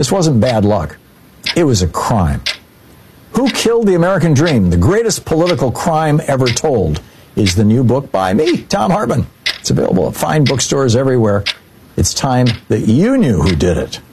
This wasn't bad luck. It was a crime. Who Killed the American Dream? The Greatest Political Crime Ever Told is the new book by me, Thom Hartmann. It's available at fine bookstores everywhere. It's time that you knew who did it.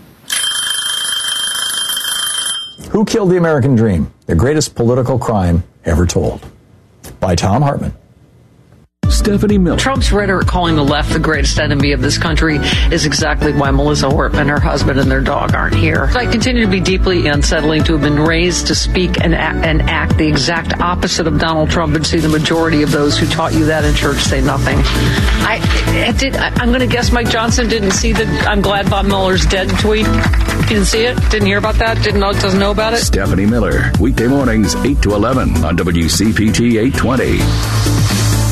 Who Killed the American Dream? The Greatest Political Crime Ever Told by Thom Hartmann. Stephanie Miller. Trump's rhetoric calling the left the greatest enemy of this country is exactly why Melissa Hortman, her husband, and their dog aren't here. I continue to be deeply unsettling to have been raised to speak and act the exact opposite of Donald Trump and see the majority of those who taught you that in church say nothing. I'm going to guess Mike Johnson didn't see the I'm glad Bob Mueller's dead tweet. You didn't see it? Didn't hear about that? Doesn't know about it? Stephanie Miller, weekday mornings 8 to 11 on WCPT 820.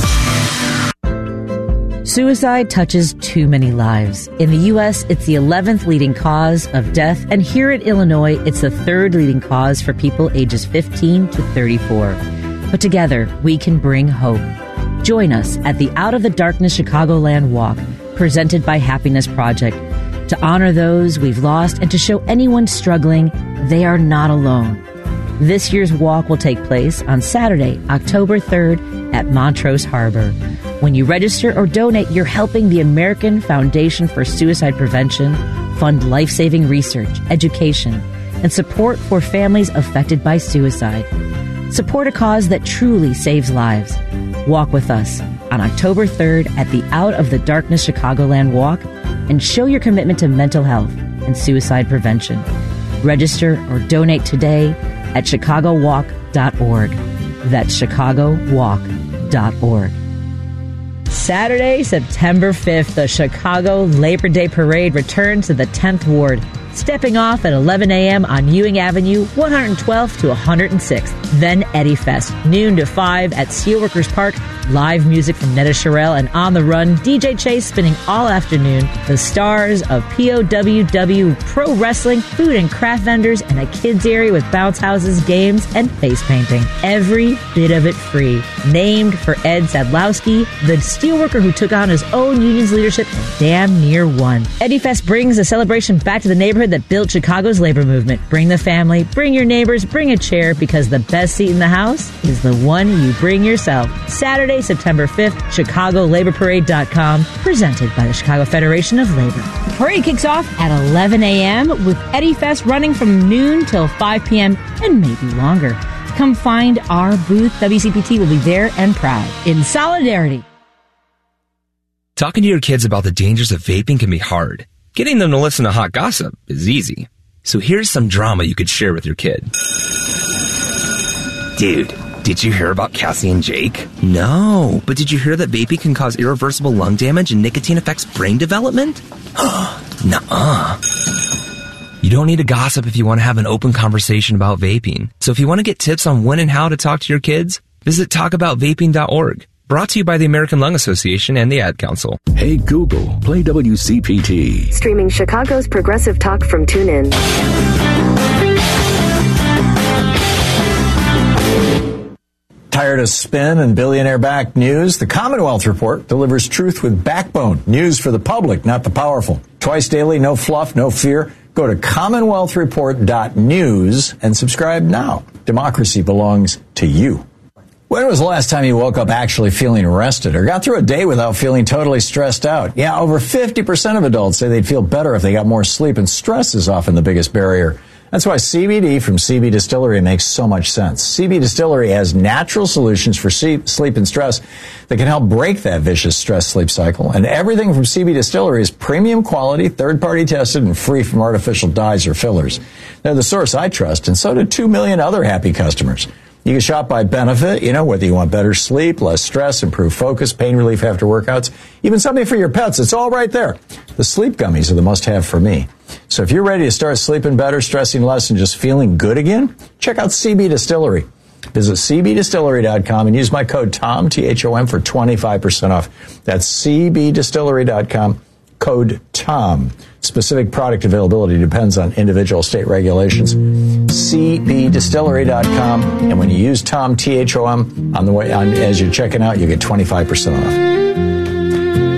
Suicide touches too many lives. In the U.S., it's the 11th leading cause of death, and here in Illinois, it's the 3rd leading cause for people ages 15 to 34. But together, we can bring hope. Join us at the Out of the Darkness Chicagoland Walk, presented by Happiness Project, to honor those we've lost and to show anyone struggling they are not alone. This year's walk will take place on Saturday, October 3rd at Montrose Harbor. When you register or donate, you're helping the American Foundation for Suicide Prevention fund life-saving research, education, and support for families affected by suicide. Support a cause that truly saves lives. Walk with us on October 3rd at the Out of the Darkness Chicagoland Walk and show your commitment to mental health and suicide prevention. Register or donate today at chicagowalk.org. That's chicagowalk.org. Saturday, September 5th, the Chicago Labor Day Parade returns to the 10th Ward, stepping off at 11 a.m. on Ewing Avenue, 112th to 106th. Then Eddie Fest, noon to 5 at Steelworkers Park. Live music from Netta Sherrill and On the Run, DJ Chase spinning all afternoon. The stars of POWW Pro Wrestling, food and craft vendors, and a kids area with bounce houses, games, and face painting. Every bit of it free. Named for Ed Sadlowski, the steelworker who took on his own union's leadership and damn near won. Eddie Fest brings the celebration back to the neighborhood that built Chicago's labor movement. Bring the family, bring your neighbors, bring a chair, because the best seat in the house is the one you bring yourself. Saturday, September 5th, ChicagoLaborParade.com, presented by the Chicago Federation of Labor. The parade kicks off at 11 a.m. with Eddie Fest running from noon till 5 p.m. and maybe longer. Come find our booth. WCPT will be there and proud. In solidarity. Talking to your kids about the dangers of vaping can be hard. Getting them to listen to hot gossip is easy. So here's some drama you could share with your kid. Dude, did you hear about Cassie and Jake? No, but did you hear that vaping can cause irreversible lung damage and nicotine affects brain development? Nuh-uh. You don't need to gossip if you want to have an open conversation about vaping. So if you want to get tips on when and how to talk to your kids, visit talkaboutvaping.org. Brought to you by the American Lung Association and the Ad Council. Hey Google, play WCPT. Streaming Chicago's progressive talk from TuneIn. Tired of spin and billionaire-backed news? The Commonwealth Report delivers truth with backbone. News for the public, not the powerful. Twice daily, no fluff, no fear. Go to CommonwealthReport.news and subscribe now. Democracy belongs to you. When was the last time you woke up actually feeling rested or got through a day without feeling totally stressed out? Yeah, over 50% of adults say they'd feel better if they got more sleep, and stress is often the biggest barrier. That's why CBD from CB Distillery makes so much sense. CB Distillery has natural solutions for sleep and stress that can help break that vicious stress-sleep cycle. And everything from CB Distillery is premium quality, third-party tested, and free from artificial dyes or fillers. They're the source I trust, and so do 2 million other happy customers. You can shop by benefit, whether you want better sleep, less stress, improved focus, pain relief after workouts, even something for your pets. It's all right there. The sleep gummies are the must-have for me. So if you're ready to start sleeping better, stressing less, and just feeling good again, check out CB Distillery. Visit cbdistillery.com and use my code TOM, T-H-O-M, for 25% off. That's cbdistillery.com, code TOM. Specific product availability depends on individual state regulations. cbdistillery.com, and when you use TOM, T-H-O-M, as you're checking out, you get 25% off.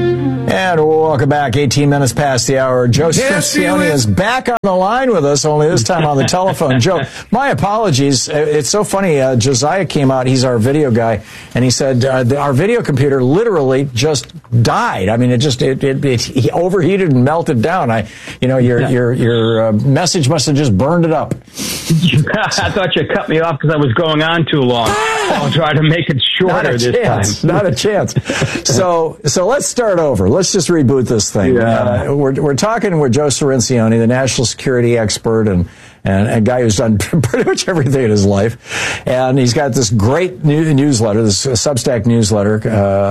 And welcome back. 18 minutes past the hour. Joe Cirincione is back on the line with us, only this time on the telephone. Joe, my apologies. It's so funny. Josiah came out. He's our video guy, and he said our video computer literally just died. I mean, he overheated and melted down. Your message must have just burned it up. I thought you cut me off because I was going on too long. I'll try to make it shorter this time. Not a chance. So let's start over. Let's just reboot this thing. Yeah. We're talking with Joe Cirincione, the national security expert and a guy who's done pretty much everything in his life. And he's got this great newsletter, this Substack newsletter,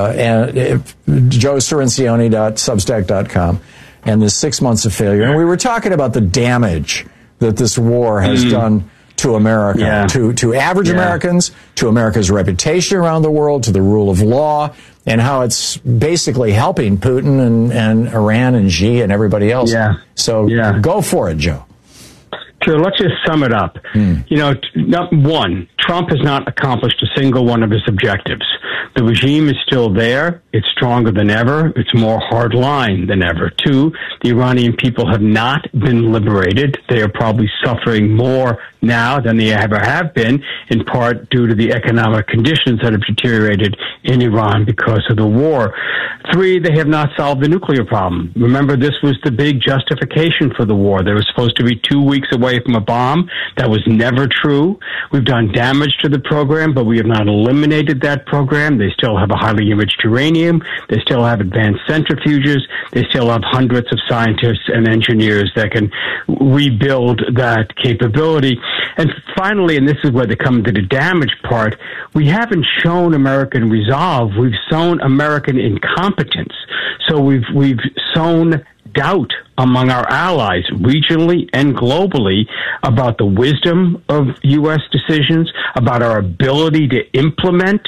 joecirincione.substack.com, and this 6 months of failure. And we were talking about the damage that this war has done to America, to average Americans, to America's reputation around the world, to the rule of law, and how it's basically helping Putin and Iran and Xi and everybody else. So go for it, Joe. Sure, let's just sum it up. One, Trump has not accomplished a single one of his objectives. The regime is still there. It's stronger than ever. It's more hardline than ever. Two, the Iranian people have not been liberated. They are probably suffering more now than they ever have been, in part due to the economic conditions that have deteriorated in Iran because of the war. Three, they have not solved the nuclear problem. Remember, this was the big justification for the war. They were supposed to be 2 weeks away from a bomb. That was never true. We've done damage to the program, but we have not eliminated that program. They still have a highly enriched uranium. They still have advanced centrifuges. They still have hundreds of scientists and engineers that can rebuild that capability. And finally, and this is where they come to the damage part, we haven't shown American resolve. We've shown American incompetence. So we've sown doubt among our allies, regionally and globally, about the wisdom of U.S. decisions, about our ability to implement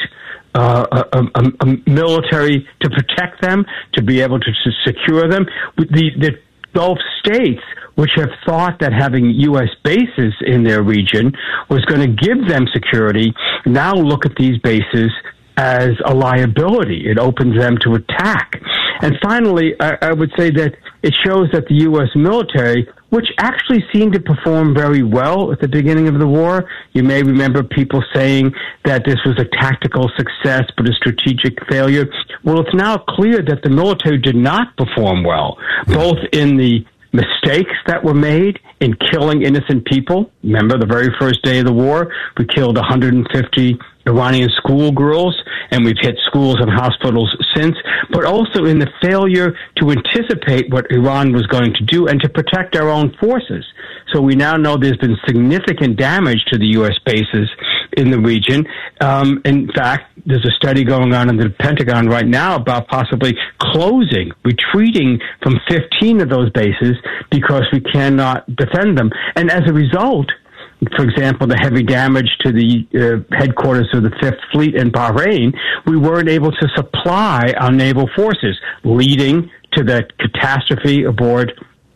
a military to protect them, to be able to secure them. The Gulf states, which have thought that having U.S. bases in their region was going to give them security, now look at these bases as a liability. It opens them to attack. And finally, I would say that it shows that the U.S. military, which actually seemed to perform very well at the beginning of the war, you may remember people saying that this was a tactical success but a strategic failure. Well, it's now clear that the military did not perform well, both in the mistakes that were made in killing innocent people. Remember, the very first day of the war, we killed 150 Iranian schoolgirls, and we've hit schools and hospitals since, but also in the failure to anticipate what Iran was going to do and to protect our own forces. So we now know there's been significant damage to the U.S. bases in the region. In fact, there's a study going on in the Pentagon right now about possibly retreating from 15 of those bases because we cannot defend them. And as a result, for example, the heavy damage to the headquarters of the Fifth Fleet in Bahrain, we weren't able to supply our naval forces, leading to the catastrophe aboard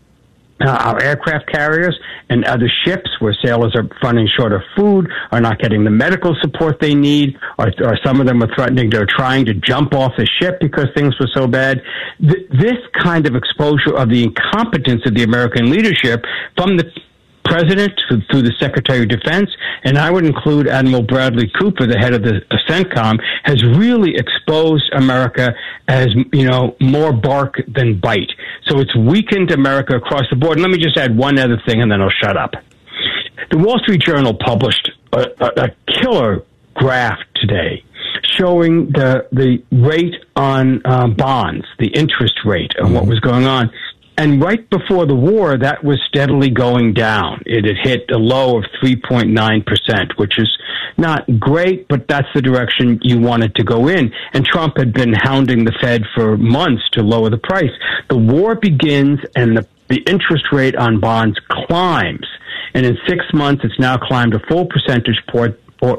our aircraft carriers and other ships where sailors are running short of food, are not getting the medical support they need, or some of them are trying to jump off the ship because things were so bad. This kind of exposure of the incompetence of the American leadership from the President through the Secretary of Defense, and I would include Admiral Bradley Cooper, the head of the CENTCOM, has really exposed America as, more bark than bite. So it's weakened America across the board. And let me just add one other thing, and then I'll shut up. The Wall Street Journal published a killer graph today showing the rate on bonds, the interest rate of what was going on. And right before the war, that was steadily going down. It had hit a low of 3.9%, which is not great, but that's the direction you wanted to go in. And Trump had been hounding the Fed for months to lower the price. The war begins, and the interest rate on bonds climbs. And in 6 months, it's now climbed a full percentage point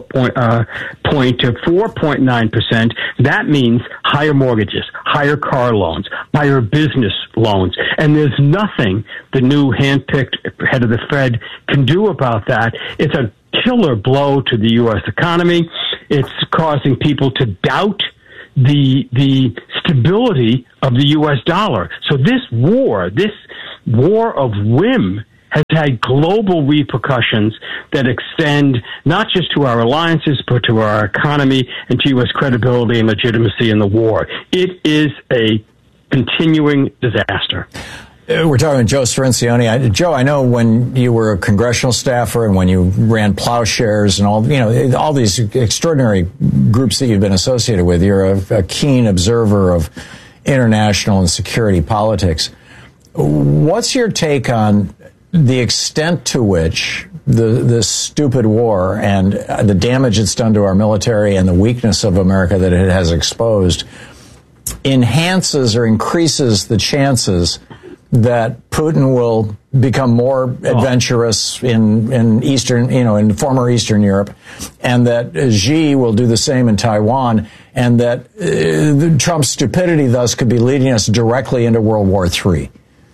to 4.9%. That means higher mortgages, higher car loans, higher business loans. And there's nothing the new hand-picked head of the Fed can do about that. It's a killer blow to the U.S. economy. It's causing people to doubt the stability of the U.S. dollar. So this war of whim has had global repercussions that extend not just to our alliances, but to our economy and to U.S. credibility and legitimacy in the war. It is a continuing disaster. We're talking with Joe Cirincione. Joe, I know when you were a congressional staffer and when you ran Plowshares and all these extraordinary groups that you've been associated with, you're a keen observer of international and security politics. What's your take on the extent to which this stupid war and the damage it's done to our military and the weakness of America that it has exposed enhances or increases the chances that Putin will become more adventurous in Eastern, in former Eastern Europe, and that Xi will do the same in Taiwan, and that Trump's stupidity thus could be leading us directly into World War III?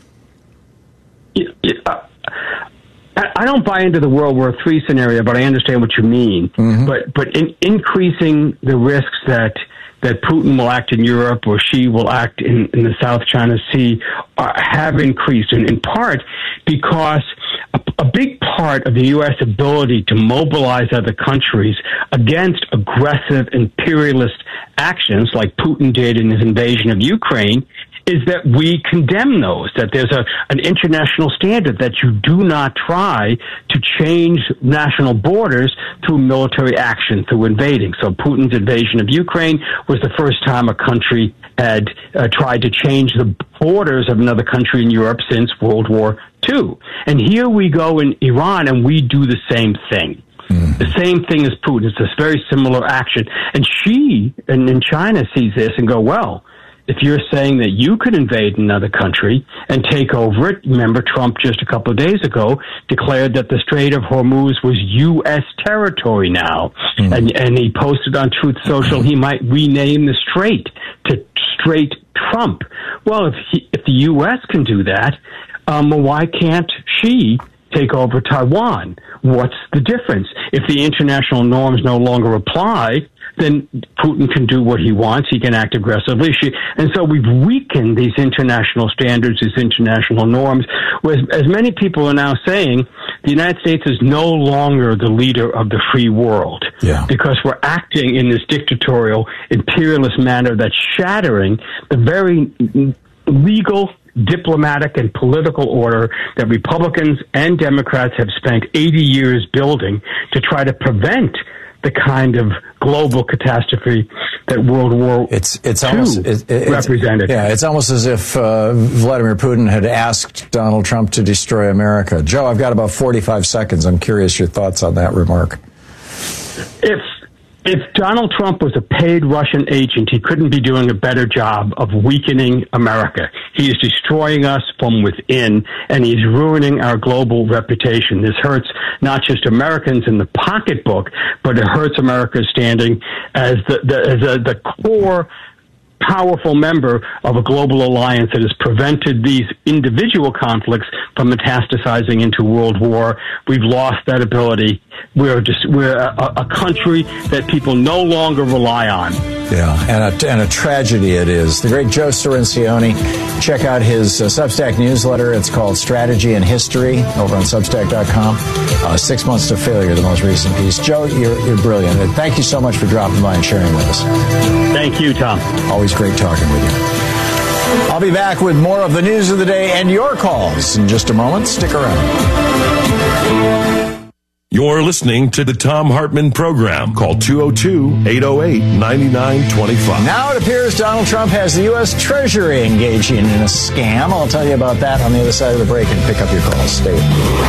I don't buy into the World War III scenario, but I understand what you mean. Mm-hmm. But in increasing the risks that Putin will act in Europe or Xi will act in the South China Sea have increased, and in part because a big part of the U.S. ability to mobilize other countries against aggressive imperialist actions like Putin did in his invasion of Ukraine is that we condemn those, that there's an international standard that you do not try to change national borders through military action, through invading. So Putin's invasion of Ukraine was the first time a country had tried to change the borders of another country in Europe since World War II. And here we go in Iran and we do the same thing. The same thing as Putin. It's this very similar action. And Xi in China sees this and go, well, if you're saying that you could invade another country and take over it, remember Trump just a couple of days ago declared that the Strait of Hormuz was U.S. territory now. Mm. And he posted on Truth Social he might rename the strait to Strait Trump. Well, if the U.S. can do that, why can't Xi take over Taiwan? What's the difference? If the international norms no longer apply, then Putin can do what he wants. He can act aggressively. And so we've weakened these international standards, these international norms. As many people are now saying, the United States is no longer the leader of the free world. Yeah. Because we're acting in this dictatorial, imperialist manner that's shattering the very legal, diplomatic, and political order that Republicans and Democrats have spent 80 years building to try to prevent the kind of global catastrophe that World War II represented. Yeah, it's almost as if Vladimir Putin had asked Donald Trump to destroy America. Joe, I've got about 45 seconds. I'm curious your thoughts on that remark. If Donald Trump was a paid Russian agent, he couldn't be doing a better job of weakening America. He is destroying us from within, and he's ruining our global reputation. This hurts not just Americans in the pocketbook, but it hurts America's standing as the core powerful member of a global alliance that has prevented these individual conflicts from metastasizing into world war. We've lost that ability. We're a country that people no longer rely on. Yeah, and a tragedy it is. The great Joe Cirincione. Check out his Substack newsletter. It's called Strategy and History over on Substack.com. 6 Months to Failure, the most recent piece. Joe, you're brilliant. And thank you so much for dropping by and sharing with us. Thank you, Tom. Always great talking with you. I'll be back with more of the news of the day and your calls in just a moment. Stick around. You're listening to the Thom Hartmann Program. Call 202-808-9925. Now it appears Donald Trump has the U.S. Treasury engaging in a scam. I'll tell you about that on the other side of the break and pick up your calls. Stay with me.